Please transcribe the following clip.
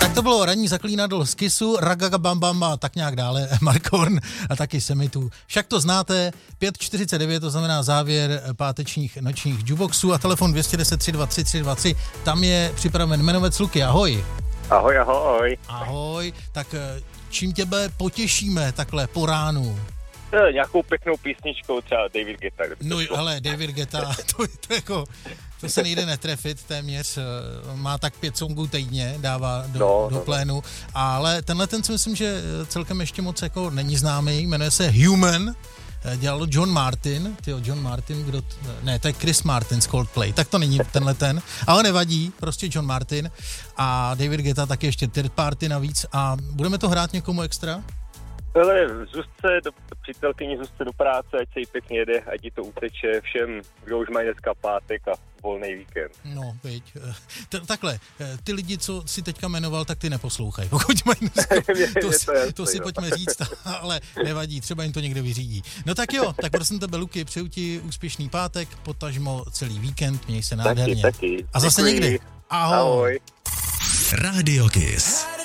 Tak to bylo ranní zaklínadlo z Kissu, Ragagabambam a tak nějak dále, Mark Horn a taky Semitu. Však to znáte, 5:49, to znamená závěr pátečních nočních jukeboxů a telefon 210 323 323, tam je připraven jmenovec Luky, ahoj. Ahoj, ahoj. Ahoj, tak čím těbe potěšíme takhle po ránu? Nějakou pěknou písničkou, třeba David Guetta. No ale David Guetta, to se nejde netrefit téměř, má tak 5 songů týdně, dává do plénu, ale tenhle ten si myslím, že celkem ještě moc jako není známý, jmenuje se Human, dělal John Martin, to je Chris Martin z Coldplay, tak to není tenhle ten, ale nevadí, prostě John Martin a David Guetta taky ještě third party navíc a budeme to hrát někomu extra? Ale přítelkyni Zuzce do práce, ať se jí pěkně jede, ať jí to uteče všem, kdo už mají dneska pátek a volný víkend. No, viď. Takhle, ty lidi, co si teďka jmenoval, tak ty neposlouchají. Pokud mají to si pojďme říct, ale nevadí, třeba jim to někde vyřídí. No tak jo, tak prosím tebe, Luky, přeju ti úspěšný pátek, potažmo celý víkend, měj se nádherně. Taky. A zase Děkuji. někdy. Ahoj. Radio Kiss.